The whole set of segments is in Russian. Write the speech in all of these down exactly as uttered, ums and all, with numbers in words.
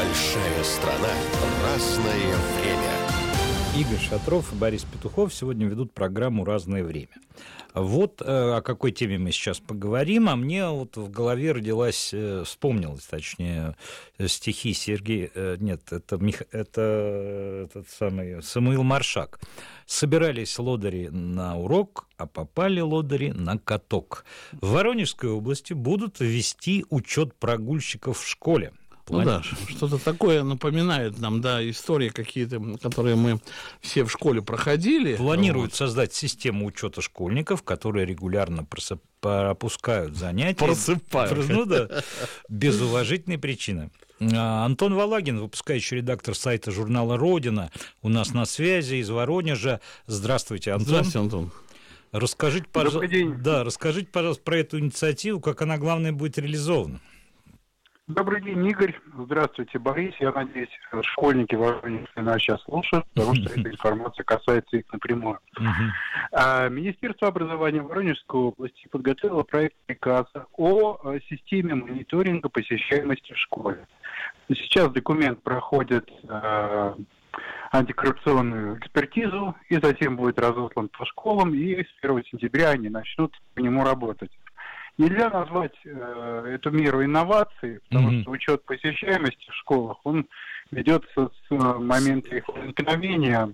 Большая страна, разное время. Игорь Шатров и Борис Петухов сегодня ведут программу «Разное время». Вот э, о какой теме мы сейчас поговорим, а мне вот в голове родилась, э, вспомнилась, точнее, стихи Сергея, э, нет, это, Мих, это этот самый Самуил Маршак. «Собирались лодыри на урок, а попали лодыри на каток. В Воронежской области будут вести учет прогульщиков в школе». Ну да, что-то такое напоминает нам, да, истории какие-то, которые мы все в школе проходили. Планируют вот. создать систему учета школьников, которые регулярно просып... пропускают занятия. Просыпают. Ну да, без уважительной причины. Антон Валагин, выпускающий редактор сайта журнала «Родина», у нас на связи из Воронежа. Здравствуйте, Антон. Здравствуйте, Антон. Расскажите, пожалуйста, да, расскажите, пожалуйста, про эту инициативу, как она, главное, будет реализована. Добрый день, Игорь. Здравствуйте, Борис. Я надеюсь, школьники Воронежской нас сейчас слушают, потому что эта информация касается их напрямую. А Министерство образования Воронежской области подготовило проект приказа о системе мониторинга посещаемости в школе. Сейчас документ проходит э, антикоррупционную экспертизу и затем будет разослан по школам, и с первого сентября они начнут по нему работать. Нельзя назвать э, эту меру инновацией, потому mm-hmm. что учет посещаемости в школах, он ведется с э, момента их возникновения,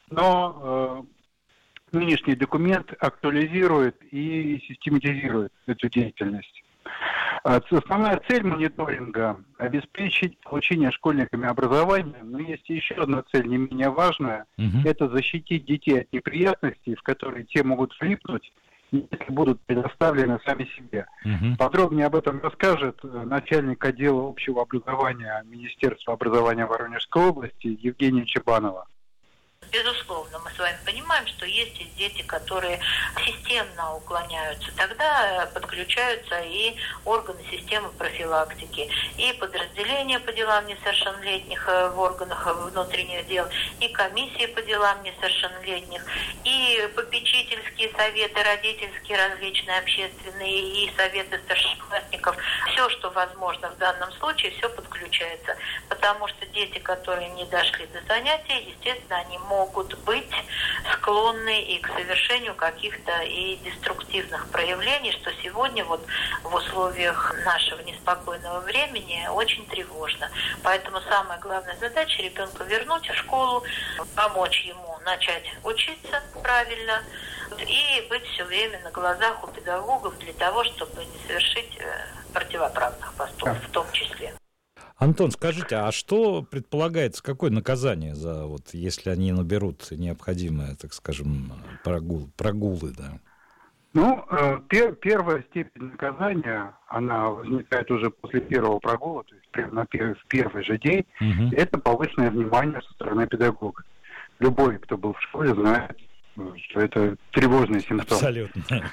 но э, нынешний документ актуализирует и систематизирует эту деятельность. Основная цель мониторинга – обеспечить получение школьниками образования, но есть еще одна цель, не менее важная, mm-hmm. это защитить детей от неприятностей, в которые те могут влипнуть, если будут предоставлены сами себе. Uh-huh. Подробнее об этом расскажет начальник отдела общего образования Министерства образования Воронежской области Евгения Чебанова. Безусловно, мы с вами понимаем, что есть и дети, которые системно уклоняются. Тогда подключаются и органы системы профилактики, и подразделения по делам несовершеннолетних в органах внутренних дел, и комиссии по делам несовершеннолетних, и попечительские советы, родительские различные общественные, и советы старшеклассников. Все, что возможно в данном случае, все подключается. Потому что дети, которые не дошли до занятий, естественно, они могут могут быть склонны и к совершению каких-то и деструктивных проявлений, что сегодня вот в условиях нашего неспокойного времени очень тревожно. Поэтому самая главная задача ребенка вернуть в школу, помочь ему начать учиться правильно и быть все время на глазах у педагогов для того, чтобы не совершить противоправных поступков в том числе. Антон, скажите, а что предполагается, какое наказание за вот, если они наберут необходимые, так скажем, прогул, прогулы, да? Ну, пер, первая степень наказания, она возникает уже после первого прогула, то есть прямо в первый же день, угу. Это повышенное внимание со стороны педагога. Любой, кто был в школе, знает, что это тревожный симптом. Абсолютно.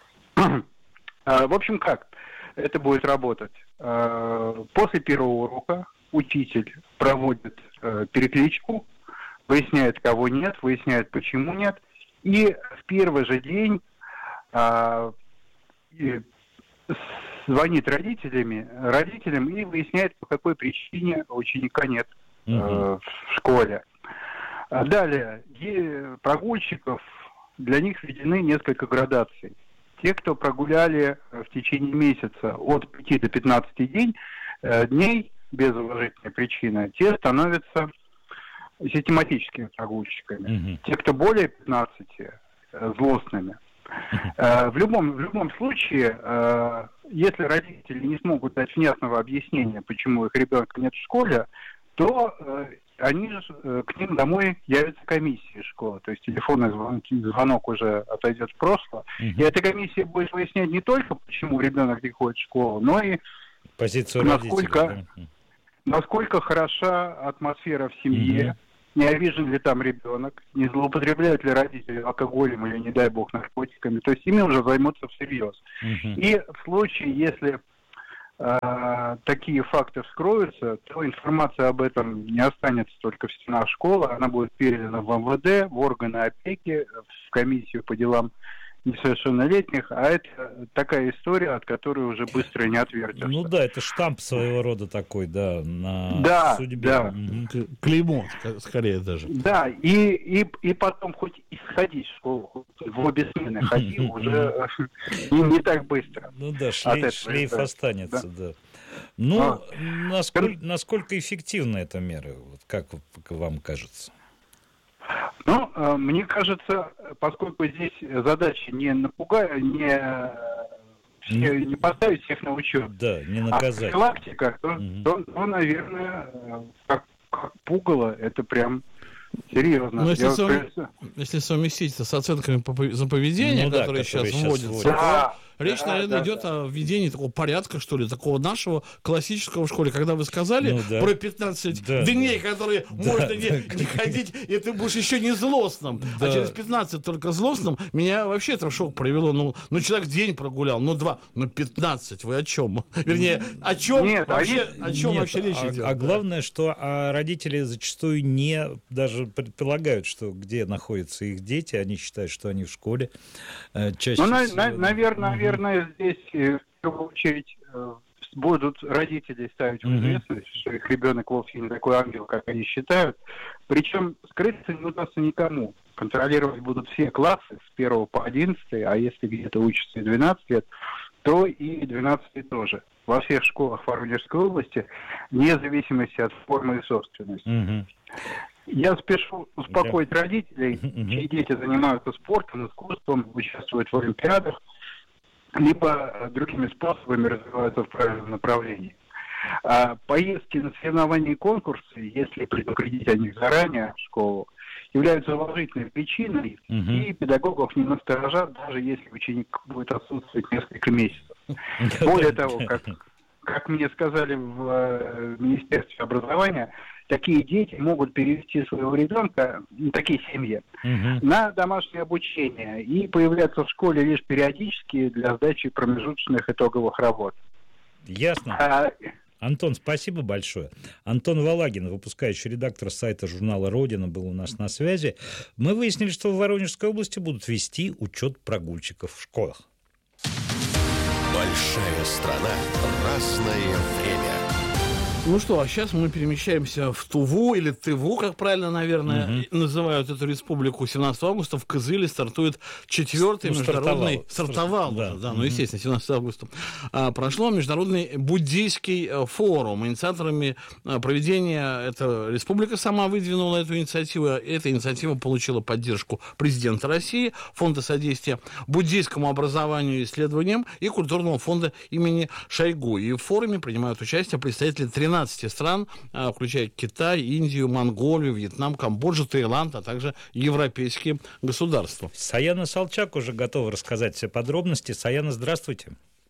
В общем, как это будет работать? После первого урока учитель проводит перекличку, выясняет, кого нет, выясняет, почему нет, и в первый же день звонит родителями, родителям и выясняет, по какой причине ученика нет uh-huh. в школе. Далее, прогульщиков, для них введены несколько градаций. Те, кто прогуляли в течение месяца от пяти до пятнадцати дней, дней без уважительной причины, те становятся систематическими прогульщиками. Uh-huh. Те, кто более пятнадцати, злостными. Uh-huh. В любом, в любом случае, если родители не смогут дать внятного объяснения, почему их ребенка нет в школе, то они к ним домой явятся комиссии школы. То есть телефонный звонок, звонок уже отойдет в прошлое. Uh-huh. И эта комиссия будет выяснять не только, почему ребенок не ходит в школу, но и позицию насколько, родителей, да? насколько хороша атмосфера в семье, uh-huh. не обижен ли там ребенок, не злоупотребляют ли родители алкоголем или, не дай бог, наркотиками. То есть ими уже займутся всерьез. Uh-huh. И в случае, если э, такие факты вскроются, то информация об этом не останется только в стенах школы, она будет передана в эм вэ дэ, в органы опеки, в комиссию по делам несовершеннолетних, а это такая история, от которой уже быстро не отвертишься. Ну да, это штамп своего рода такой, да, на да, судьбе. Да, угу. Клеймо, скорее даже. Да, и, и, и потом хоть и сходить в школу, в обе смены ходи, уже не так быстро. Ну да, шлейф останется, да. Ну, насколько эффективна эта мера, как вам кажется? Ну, мне кажется, поскольку здесь задача не напугать, не, не, не поставить всех на учет, да, не наказать. А профилактика, то, угу. то, то, наверное, как, как пугало, это прям серьезно. Но если, сов... если совместить это с оценками за поведение, ну, да, которые, которые сейчас вводятся, да. Речь, да, наверное, да, идет да. о введении такого порядка, что ли, такого нашего классического в школе. Когда вы сказали ну, да. про пятнадцать да, дней, да. которые да, можно да, не, да. не ходить, и ты будешь еще не злостным, да. а через пятнадцать только злостным, меня вообще это в шок привело. Ну, ну, человек день прогулял, ну, два, ну, пятнадцать, вы о чем? Вернее, о чем нет, вообще, они... о чем нет, вообще речь а, идет? А главное, что а родители зачастую не даже предполагают, что где находятся их дети, они считают, что они в школе. Чаще ну, всего... на, на, наверное, Наверное, здесь в первую очередь будут родители ставить в известность, mm-hmm. что их ребенок вовсе не такой ангел, как они считают. Причем скрыться не удастся никому. Контролировать будут все классы с первого по одиннадцатый, а если где-то учатся и двенадцать лет, то и двенадцатый тоже. Во всех школах Воронежской области, вне зависимости от формы и собственности. Mm-hmm. Я спешу успокоить yeah. родителей, mm-hmm. чьи дети занимаются спортом, искусством, участвуют в олимпиадах, либо другими способами развиваются в правильном направлении. А поездки на соревнования и конкурсы, если предупредить о них заранее в школу, являются уважительной причиной, угу. и педагогов не насторожат, даже если ученик будет отсутствовать несколько месяцев. Более того, как, как мне сказали в Министерстве образования, такие дети могут перевести своего ребенка, такие семьи, угу. на домашнее обучение и появляться в школе лишь периодически для сдачи промежуточных итоговых работ. Ясно. А... Антон, спасибо большое. Антон Валагин, выпускающий редактор сайта журнала «Родина», был у нас на связи. Мы выяснили, что в Воронежской области будут вести учет прогульщиков в школах. Большая страна, разное время. Ну что, а сейчас мы перемещаемся в Туву, или Тыву, как правильно, наверное, угу. называют эту республику. семнадцатого августа в Кызыле стартует четвертый ну, международный... Стартовал. Стартовал, да, да, угу. ну, естественно, семнадцатого августа. А, прошло международный буддийский форум. Инициаторами проведения эта республика сама выдвинула эту инициативу. Эта инициатива получила поддержку президента России, Фонда содействия буддийскому образованию и исследованиям и Культурного фонда имени Шойгу. И в форуме принимают участие представители тринадцати стран, включая Китай, Индию, Монголию, Вьетнам, Камбоджу, Таиланд, а также европейские государства. Саяна Салчак уже готова рассказать все подробности. Саяна, здравствуйте.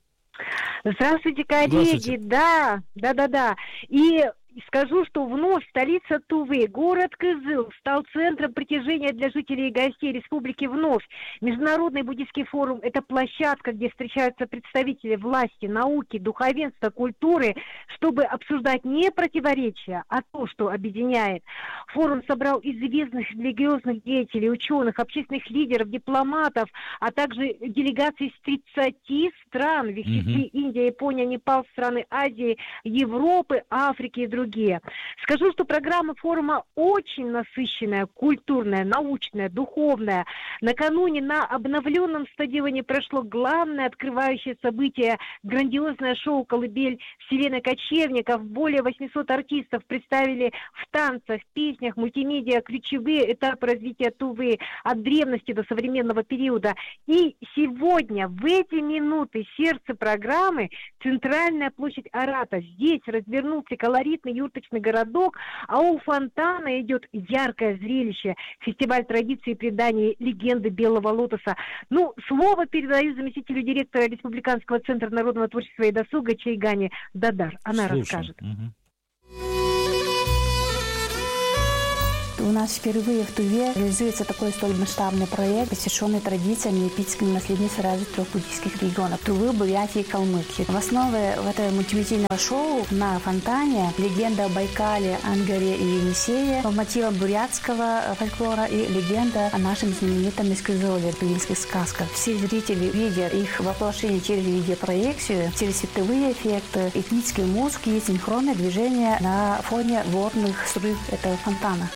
Здравствуйте, коллеги. Здравствуйте. Да, да, да, да. И скажу, что вновь столица Тувы, город Кызыл, стал центром притяжения для жителей и гостей республики вновь. Международный буддийский форум – это площадка, где встречаются представители власти, науки, духовенства, культуры, чтобы обсуждать не противоречия, а то, что объединяет. Форум собрал известных религиозных деятелей, ученых, общественных лидеров, дипломатов, а также делегаций из тридцати стран, в их числе Индия, Япония, Непал, страны Азии, Европы, Африки и другие. Другие. Скажу, что программа форума очень насыщенная, культурная, научная, духовная. Накануне на обновленном стадионе прошло главное открывающее событие, грандиозное шоу «Колыбель вселенной кочевников». Более восьмисот артистов представили в танцах, песнях, мультимедиа ключевые этапы развития Тувы от древности до современного периода. И сегодня, в эти минуты, сердце программы — центральная площадь Арата. Здесь развернулся колоритный юрточный городок, а у фонтана идет яркое зрелище. Фестиваль традиций и преданий легенды Белого лотоса. Ну, слово передаю заместителю директора Республиканского центра народного творчества и досуга Чайгане Дадар. Она Слушаем. расскажет. Угу. У нас впервые в Туве реализуется такой столь масштабный проект, посвященный традициям и эпической наследнице развитых трех буддийских регионов – Тувы, Бурятии и Калмыкии. В основе этого мультимедийного шоу на фонтане легенда о Байкале, Ангаре и Енисее по мотивам бурятского фольклора и легенда о нашем знаменитом Искызоле, тувинских сказках. Все зрители видят их воплощение через видеопроекцию, через световые эффекты, этнические музыки и синхронное движение на фоне водных струй этого фонтана.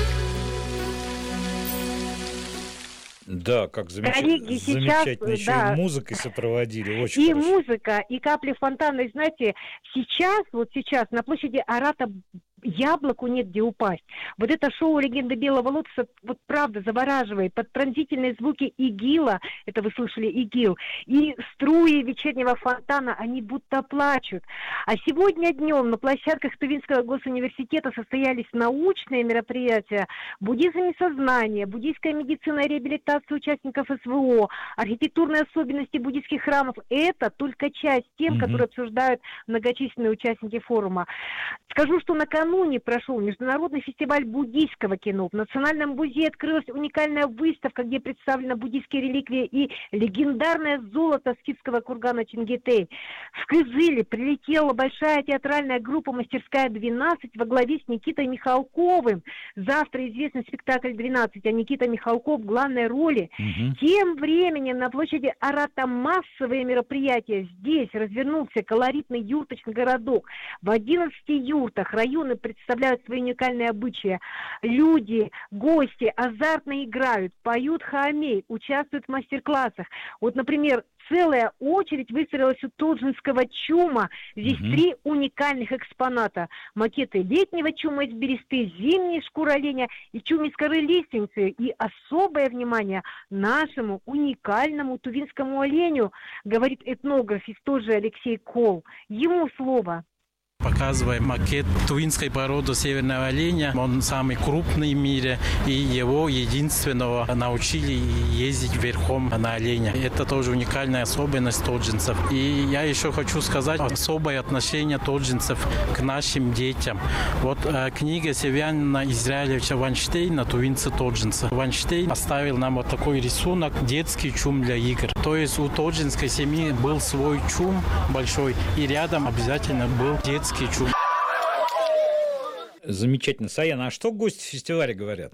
Да, как замеч... Коллеги, замечательно сейчас, еще да. и музыкой сопроводили. Очень и хорошо. музыка, и капли фонтана. И знаете, сейчас, вот сейчас на площади Арата яблоку нет где упасть. Вот это шоу «Легенда Белого лотоса» вот правда завораживает. Под пронзительные звуки игила, это вы слышали, игил, и струи вечернего фонтана, они будто плачут. А сегодня днем на площадках Тувинского госуниверситета состоялись научные мероприятия: буддизм и сознание, буддийская медицина и реабилитация участников СВО, архитектурные особенности буддийских храмов. Это только часть тем, Угу. которые обсуждают многочисленные участники форума. Скажу, что накануне прошел международный фестиваль буддийского кино. В Национальном музее открылась уникальная выставка, где представлены буддийские реликвии и легендарное золото скифского кургана Чингитей. В Кызыле прилетела большая театральная группа «Мастерская двенадцать» во главе с Никитой Михалковым. Завтра известный спектакль «двенадцать», а Никита Михалков в главной роли. Угу. Тем временем на площади Арата массовые мероприятия. Здесь развернулся колоритный юрточный городок. В одиннадцати юртах районы представляют свои уникальные обычаи. Люди, гости азартно играют, поют хаамей, участвуют в мастер-классах. Вот, например, целая очередь выстроилась у Тоджинского чума. Здесь Мгм. три уникальных экспоната. Макеты летнего чума из бересты, зимней шкуры оленя и чум из коры лиственницы. И особое внимание нашему уникальному тувинскому оленю, говорит этнограф из тоже Алексей Кол. Ему слово. Показываем макет тувинской породы северного оленя. Он самый крупный в мире, и его единственного научили ездить верхом на оленя. Это тоже уникальная особенность тоджинцев. И я еще хочу сказать особое отношение тоджинцев к нашим детям. Вот э, книга Севянина Израилевича Вайнштейна «Тувинцы тоджинцы». Вайнштейн оставил нам вот такой рисунок «Детский чум для игр». То есть у тоджинской семьи был свой чум большой, и рядом обязательно был детский чум. Замечательно. Саяна, а что гости фестиваля говорят?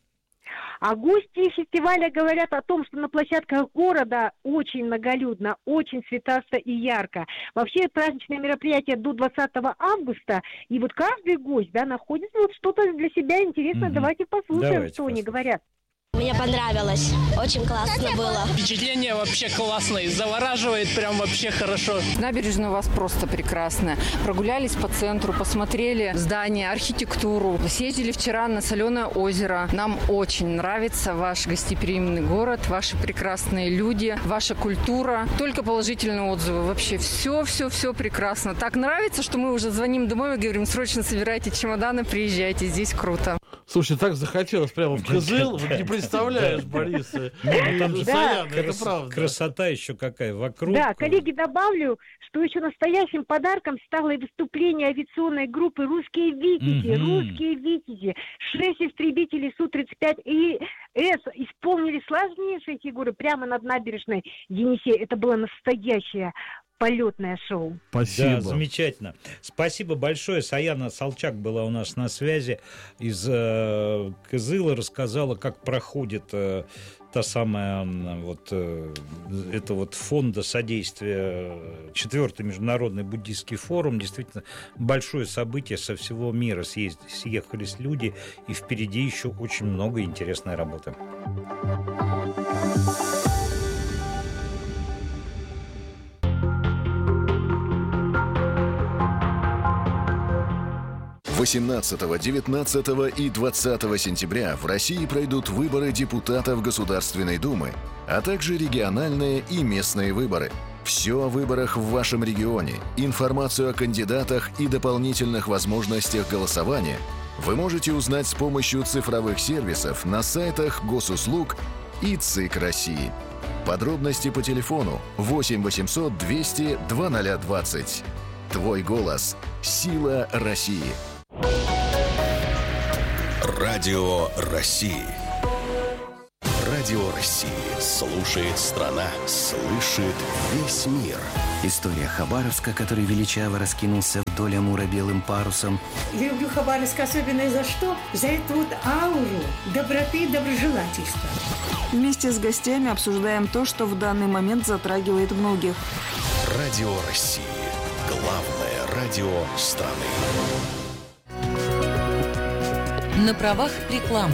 А гости фестиваля говорят о том, что на площадках города очень многолюдно, очень цветасто и ярко. Вообще праздничное мероприятие до двадцатого августа, и вот каждый гость, да, находит вот что-то для себя интересное. Угу. Давайте послушаем, Давайте что они послушаем. говорят. Мне понравилось. Очень классно было. Впечатление вообще классное. Завораживает прям вообще хорошо. Набережная у вас просто прекрасная. Прогулялись по центру, посмотрели здания, архитектуру. Съездили вчера на Соленое озеро. Нам очень нравится ваш гостеприимный город, ваши прекрасные люди, ваша культура. Только положительные отзывы. Вообще все, все, все прекрасно. Так нравится, что мы уже звоним домой и говорим: срочно собирайте чемоданы, приезжайте, здесь круто. Слушай, так захотелось прямо в Кызыл. Вот не представляешь, Борис. Там же Да. это правда. красота еще какая вокруг. Да, коллеги, добавлю, что еще настоящим подарком стало и выступление авиационной группы «Русские Витязи». Мгм. «Русские Витязи». Шесть истребителей Су тридцать пять и С исполнили сложнейшие фигуры прямо над набережной Енисея. Это было настоящее полетное шоу. Спасибо. Да, замечательно. Спасибо большое. Саяна Салчак была у нас на связи из э, Кызыла, рассказала, как проходит э, та самая м, вот э, это вот фонда содействия, четвертый международный буддийский форум. Действительно большое событие, со всего мира съезд, съехались люди, и впереди еще очень много интересной работы. восемнадцатого, девятнадцатого и двадцатого сентября в России пройдут выборы депутатов Государственной Думы, а также региональные и местные выборы. Все о выборах в вашем регионе, информацию о кандидатах и дополнительных возможностях голосования вы можете узнать с помощью цифровых сервисов на сайтах Госуслуг и ЦИК России. Подробности по телефону восемь восемьсот двести двадцать двадцать. Твой голос – сила России. Радио России. Радио России. Слушает страна. Слышит весь мир. История Хабаровска, который величаво раскинулся вдоль Амура белым парусом. Я люблю Хабаровск особенно за что? За эту вот ауру доброты и доброжелательства. Вместе с гостями обсуждаем то, что в данный момент затрагивает многих. Радио России. Главное радио страны. На правах рекламы.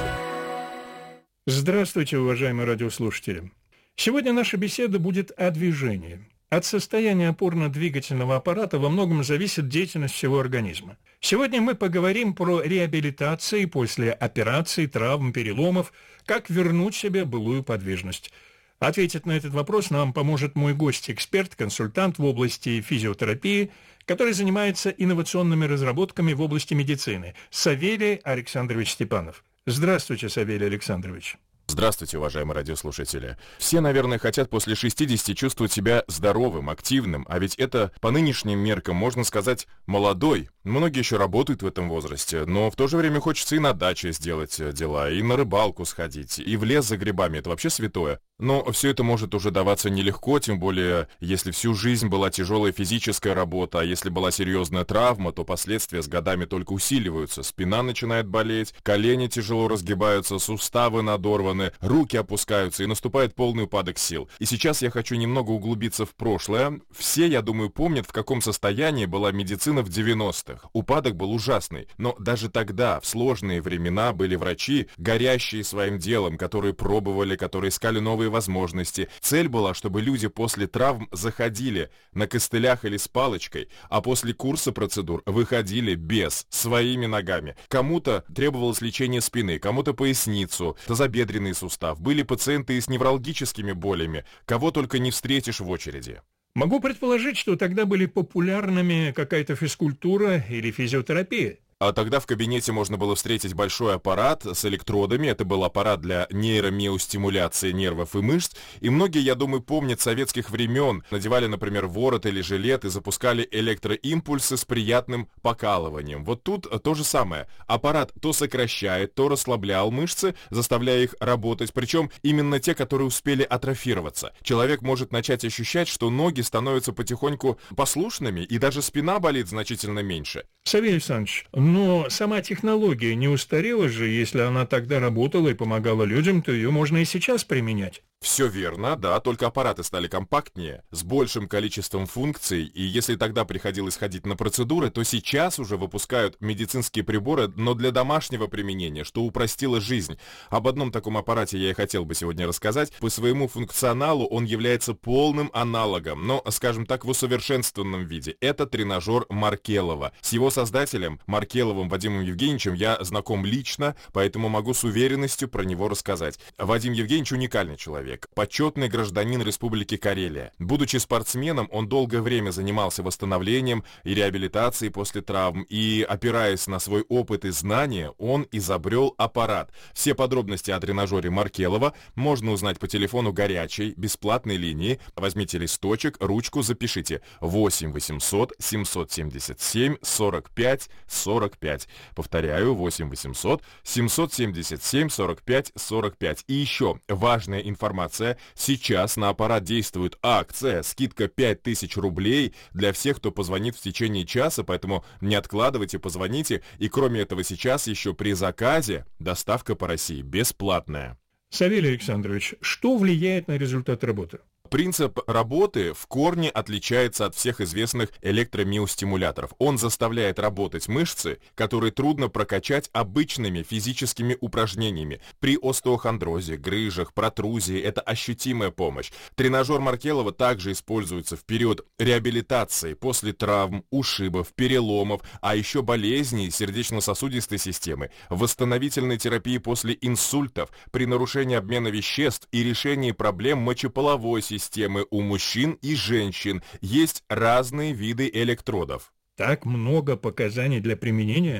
Здравствуйте, уважаемые радиослушатели. Сегодня наша беседа будет о движении. От состояния опорно-двигательного аппарата во многом зависит деятельность всего организма. Сегодня мы поговорим про реабилитацию после операций, травм, переломов, как вернуть себе былую подвижность. Ответить на этот вопрос нам поможет мой гость-эксперт, консультант в области физиотерапии, который занимается инновационными разработками в области медицины, Савелий Александрович Степанов. Здравствуйте, Савелий Александрович. Здравствуйте, уважаемые радиослушатели. Все, наверное, хотят после шестидесяти чувствовать себя здоровым, активным, а ведь это по нынешним меркам, можно сказать, молодой. Многие еще работают в этом возрасте, но в то же время хочется и на даче сделать дела, и на рыбалку сходить, и в лес за грибами, это вообще святое. Но все это может уже даваться нелегко, тем более, если всю жизнь была тяжелая физическая работа, а если была серьезная травма, то последствия с годами только усиливаются. Спина начинает болеть, колени тяжело разгибаются, суставы надорваны, руки опускаются и наступает полный упадок сил. И сейчас я хочу немного углубиться в прошлое. Все, я думаю, помнят, в каком состоянии была медицина в девяностых. Упадок был ужасный, но даже тогда, в сложные времена, были врачи, горящие своим делом, которые пробовали, которые искали новые возможности. Цель была, чтобы люди после травм заходили на костылях или с палочкой, а после курса процедур выходили без, своими ногами. Кому-то требовалось лечение спины, кому-то поясницу, тазобедренный сустав. Были пациенты и с невралгическими болями, кого только не встретишь в очереди. Могу предположить, что тогда были популярными какая-то физкультура или физиотерапия. А тогда в кабинете можно было встретить большой аппарат с электродами. Это был аппарат для нейромиостимуляции нервов и мышц. И многие, я думаю, помнят советских времен. Надевали, например, ворот или жилет и запускали электроимпульсы с приятным покалыванием. Вот тут то же самое. Аппарат то сокращает, то расслаблял мышцы, заставляя их работать. Причем именно те, которые успели атрофироваться. Человек может начать ощущать, что ноги становятся потихоньку послушными, и даже спина болит значительно меньше. Савелий Александрович, но сама технология не устарела же, если она тогда работала и помогала людям, то ее можно и сейчас применять. Все верно, да, только аппараты стали компактнее, с большим количеством функций, и если тогда приходилось ходить на процедуры, то сейчас уже выпускают медицинские приборы, но для домашнего применения, что упростило жизнь. Об одном таком аппарате я и хотел бы сегодня рассказать. По своему функционалу он является полным аналогом, но, скажем так, в усовершенствованном виде. Это тренажер Маркелова. С его создателем, Маркеловым Вадимом Евгеньевичем, я знаком лично, поэтому могу с уверенностью про него рассказать. Вадим Евгеньевич уникальный человек. Почетный гражданин Республики Карелия. Будучи спортсменом, он долгое время занимался восстановлением и реабилитацией после травм, и, опираясь на свой опыт и знания, он изобрел аппарат. Все подробности о тренажере Маркелова можно узнать по телефону горячей, бесплатной линии. Возьмите листочек, ручку, запишите. восемь восемьсот семьсот семьдесят семь сорок пять сорок пять. Повторяю, восемь восемьсот семьсот семьдесят семь сорок пять сорок пять. И еще важная информация. Сейчас на аппарат действует акция, скидка пять тысяч рублей для всех, кто позвонит в течение часа, поэтому не откладывайте, позвоните. И кроме этого сейчас еще при заказе доставка по России бесплатная. Савелий Александрович, что влияет на результат работы? Принцип работы в корне отличается от всех известных электромиостимуляторов. Он заставляет работать мышцы, которые трудно прокачать обычными физическими упражнениями. При остеохондрозе, грыжах, протрузии это ощутимая помощь. Тренажер Маркелова также используется в период реабилитации после травм, ушибов, переломов, а еще болезней сердечно-сосудистой системы, восстановительной терапии после инсультов, при нарушении обмена веществ и решении проблем мочеполовой системы. Системы у мужчин и женщин. Есть разные виды электродов. Так много показаний для применения?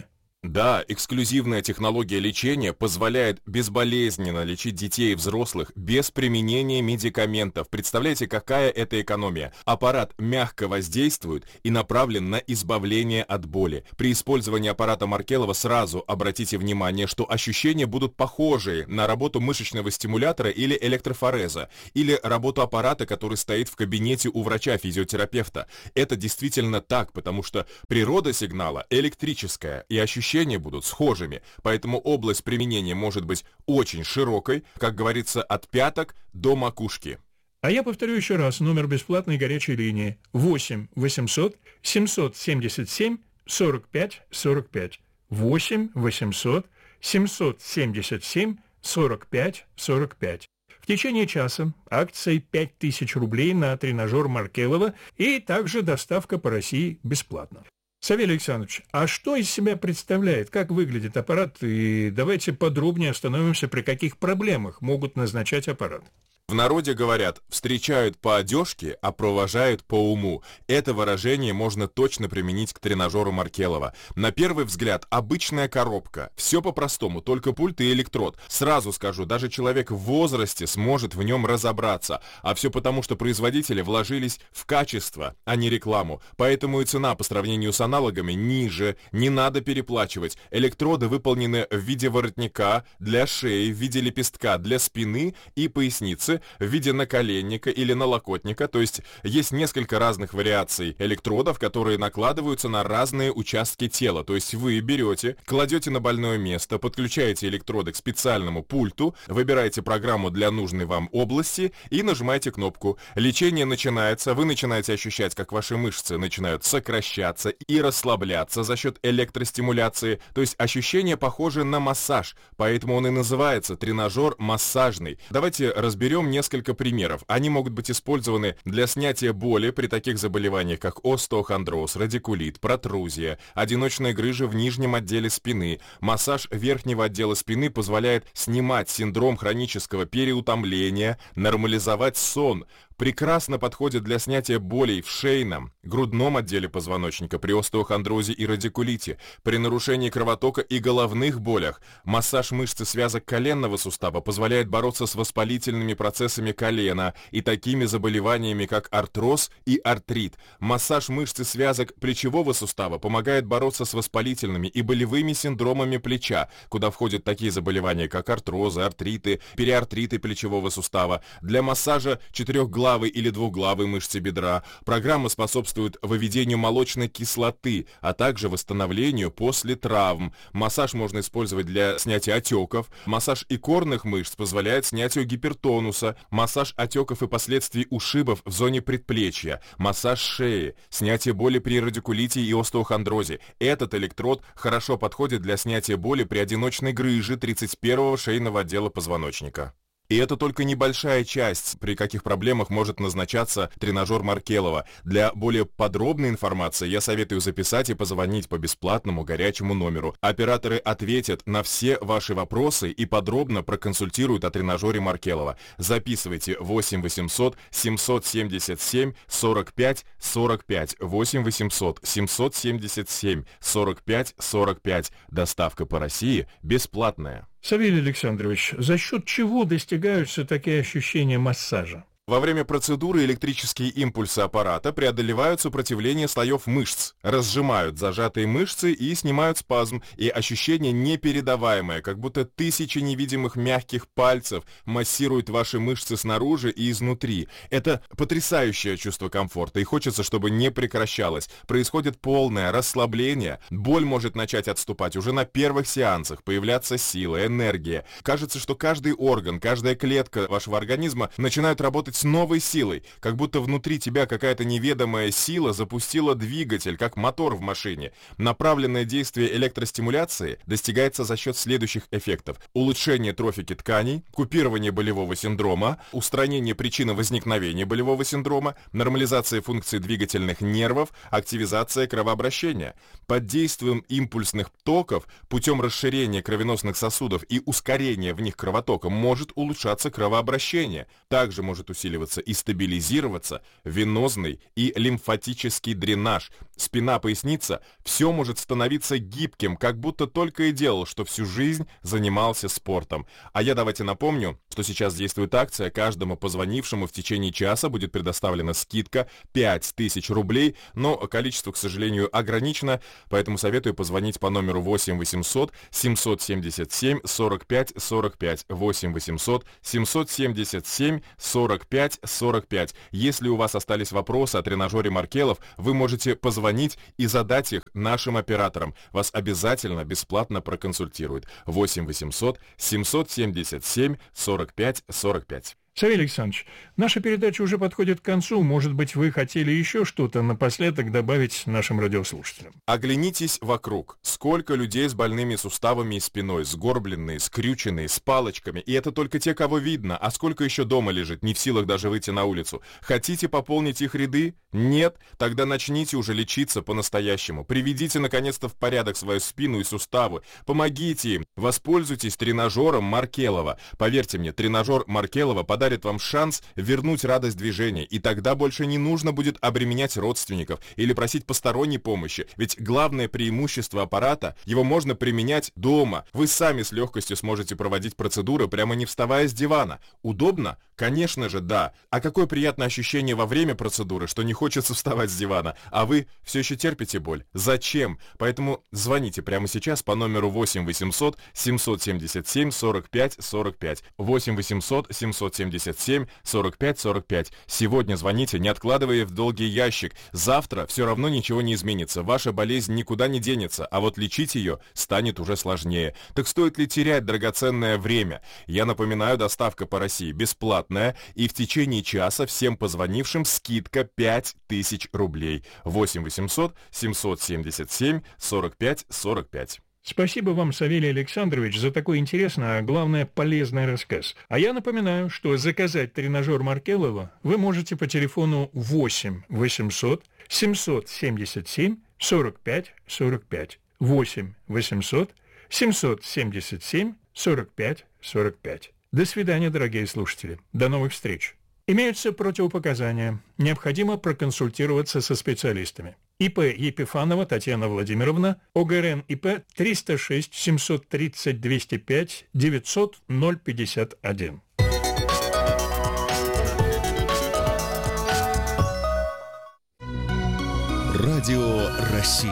Да, эксклюзивная технология лечения позволяет безболезненно лечить детей и взрослых без применения медикаментов. Представляете, какая это экономия? Аппарат мягко воздействует и направлен на избавление от боли. При использовании аппарата Маркелова сразу обратите внимание, что ощущения будут похожие на работу мышечного стимулятора или электрофореза, или работу аппарата, который стоит в кабинете у врача-физиотерапевта. Это действительно так, потому что природа сигнала электрическая, и ощущения будут схожими, поэтому область применения может быть очень широкой, как говорится, от пяток до макушки. А я повторю еще раз номер бесплатной горячей линии восемь восемьсот семьсот семьдесят семь сорок пять сорок пять. восемь восемьсот семьсот семьдесят семь сорок пять сорок пять. В течение часа акция пять тысяч рублей на тренажер Маркелова и также доставка по России бесплатно. Савелий Александрович, а что из себя представляет, как выглядит аппарат, и давайте подробнее остановимся, при каких проблемах могут назначать аппарат. В народе говорят, встречают по одежке, а провожают по уму. Это выражение можно точно применить к тренажеру Маркелова. На первый взгляд, обычная коробка. Все по-простому, только пульт и электрод. Сразу скажу, даже человек в возрасте сможет в нем разобраться. А все потому, что производители вложились в качество, а не рекламу. Поэтому и цена по сравнению с аналогами ниже. Не надо переплачивать. Электроды выполнены в виде воротника, для шеи, в виде лепестка, для спины и поясницы, в виде наколенника или налокотника, то есть есть несколько разных вариаций электродов, которые накладываются на разные участки тела, то есть вы берете, кладете на больное место, подключаете электроды к специальному пульту, выбираете программу для нужной вам области и нажимаете кнопку. Лечение начинается, вы начинаете ощущать, как ваши мышцы начинают сокращаться и расслабляться за счет электростимуляции, то есть ощущение похоже на массаж, поэтому он и называется тренажер массажный. Давайте разберем несколько примеров. Они могут быть использованы для снятия боли при таких заболеваниях, как остеохондроз, радикулит, протрузия, одиночная грыжа в нижнем отделе спины. Массаж верхнего отдела спины позволяет снимать синдром хронического переутомления, нормализовать сон. Прекрасно подходит для снятия болей в шейном, грудном отделе позвоночника при остеохондрозе и радикулите, при нарушении кровотока и головных болях. Массаж мышцы связок коленного сустава позволяет бороться с воспалительными процессами колена и такими заболеваниями, как артроз и артрит. Массаж мышцы связок плечевого сустава помогает бороться с воспалительными и болевыми синдромами плеча, куда входят такие заболевания, как артрозы, артриты, периартриты плечевого сустава. Для массажа четырехглавой или двухглавой мышцы бедра программа способствует выведению молочной кислоты, а также восстановлению после травм. Массаж можно использовать для снятия отеков. Массаж икорных мышц позволяет снятию гипертонуса. Массаж отеков и последствий ушибов в зоне предплечья. Массаж шеи. Снятие боли при радикулите и остеохондрозе. Этот электрод хорошо подходит для снятия боли при одиночной грыже тридцать первого шейного отдела позвоночника. И это только небольшая часть, при каких проблемах может назначаться тренажер Маркелова. Для более подробной информации я советую записать и позвонить по бесплатному горячему номеру. Операторы ответят на все ваши вопросы и подробно проконсультируют о тренажере Маркелова. Записывайте восемь восемьсот семьсот семьдесят семь сорок пять сорок пять. восемь восемьсот семьсот семьдесят семь сорок пять сорок пять. Доставка по России бесплатная. Савелий Александрович, за счет чего достигаются такие ощущения массажа? Во время процедуры электрические импульсы аппарата преодолевают сопротивление слоев мышц, разжимают зажатые мышцы и снимают спазм, и ощущение непередаваемое, как будто тысячи невидимых мягких пальцев массируют ваши мышцы снаружи и изнутри. Это потрясающее чувство комфорта, и хочется, чтобы не прекращалось. Происходит полное расслабление, боль может начать отступать уже на первых сеансах, появляться сила, энергия. Кажется, что каждый орган, каждая клетка вашего организма начинают работать с новой силой, как будто внутри тебя какая-то неведомая сила запустила двигатель, как мотор в машине. Направленное действие электростимуляции достигается за счет следующих эффектов: улучшение трофики тканей, купирование болевого синдрома, устранение причины возникновения болевого синдрома, нормализация функций двигательных нервов, активизация кровообращения. Под действием импульсных токов путем расширения кровеносных сосудов и ускорения в них кровотока может улучшаться кровообращение. Также может усиливаться усиливаться и стабилизироваться, венозный и лимфатический дренаж, спина, поясница, все может становиться гибким, как будто только и делал, что всю жизнь занимался спортом. А я давайте напомню, что сейчас действует акция, каждому позвонившему в течение часа будет предоставлена скидка пять тысяч рублей, но количество, к сожалению, ограничено, поэтому советую позвонить по номеру восемь восемьсот семьсот семьдесят семь сорок пять сорок пять, восемь восемьсот семьсот семьдесят семь сорок пять сорок пять. Если у вас остались вопросы о тренажере Маркелов, вы можете позвонить и задать их нашим операторам. Вас обязательно бесплатно проконсультируют. восемь восемьсот семьсот семьдесят семь сорок пять сорок пять. Савелий Александрович, наша передача уже подходит к концу. Может быть, вы хотели еще что-то напоследок добавить нашим радиослушателям? Оглянитесь вокруг. Сколько людей с больными суставами и спиной, сгорбленные, скрюченные, с палочками. И это только те, кого видно. А сколько еще дома лежит, не в силах даже выйти на улицу. Хотите пополнить их ряды? Нет? Тогда начните уже лечиться по-настоящему. Приведите, наконец-то, в порядок свою спину и суставы. Помогите им. Воспользуйтесь тренажером Маркелова. Поверьте мне, тренажер Маркелова подарит дарит вам шанс вернуть радость движения, и тогда больше не нужно будет обременять родственников или просить посторонней помощи, ведь главное преимущество аппарата, его можно применять дома. Вы сами с легкостью сможете проводить процедуры, прямо не вставая с дивана. Удобно? Конечно же, да. А какое приятное ощущение во время процедуры, что не хочется вставать с дивана, а вы все еще терпите боль. Зачем? Поэтому звоните прямо сейчас по номеру восемь восемьсот семьсот семьдесят семь сорок пять сорок пять. восемь восемьсот семьсот семьдесят семь сорок пять сорок пять. Сегодня звоните, не откладывая в долгий ящик. Завтра все равно ничего не изменится. Ваша болезнь никуда не денется, а вот лечить ее станет уже сложнее. Так стоит ли терять драгоценное время? Я напоминаю, доставка по России бесплатная, и в течение часа всем позвонившим скидка пять тысяч рублей. восемь восемьсот семьсот семьдесят семь сорок пять сорок пять. Спасибо вам, Савелий Александрович, за такой интересный, а главное, полезный рассказ. А я напоминаю, что заказать тренажер Маркелова вы можете по телефону восемь восемьсот семьсот семьдесят семь сорок пять сорок пять. восемь восемьсот семьсот семьдесят семь сорок пять сорок пять. До свидания, дорогие слушатели. До новых встреч. Имеются противопоказания. Необходимо проконсультироваться со специалистами. ИП Епифанова Татьяна Владимировна, ОГРН ИП триста шесть семьсот тридцать двести пять девятьсот ноль пятьдесят один. Радио России.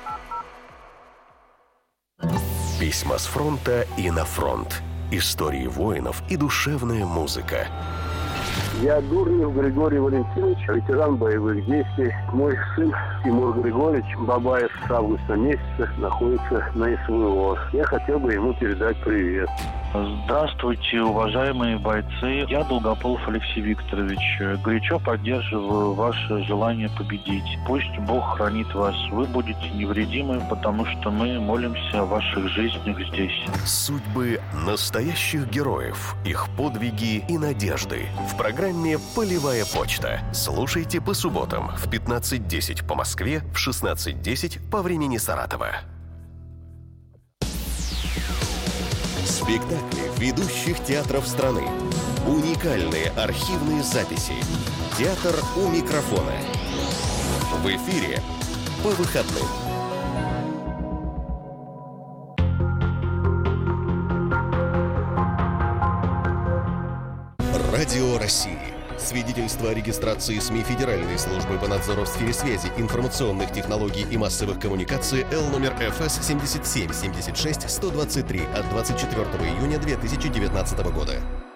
Письма с фронта и на фронт. Истории воинов и душевная музыка. Я Дурнев Григорий Валентинович, ветеран боевых действий. Мой сын Тимур Григорьевич Бабаев с августа месяца находится на СВО. Я хотел бы ему передать привет. Здравствуйте, уважаемые бойцы. Я Долгополов Алексей Викторович. Горячо поддерживаю ваше желание победить. Пусть Бог хранит вас. Вы будете невредимы, потому что мы молимся о ваших жизнях здесь. Судьбы настоящих героев, их подвиги и надежды. В программе «Полевая почта». Слушайте по субботам в пятнадцать десять по Москве, в шестнадцать десять по времени Саратова. Спектакли ведущих театров страны. Уникальные архивные записи. Театр у микрофона. В эфире по выходным. Радио России. Свидетельство о регистрации СМИ Федеральной службы по надзору в сфере связи, информационных технологий и массовых коммуникаций Л номер Ф С семьдесят семь семьдесят шесть сто двадцать три от двадцать четвёртого июня две тысячи девятнадцатого года.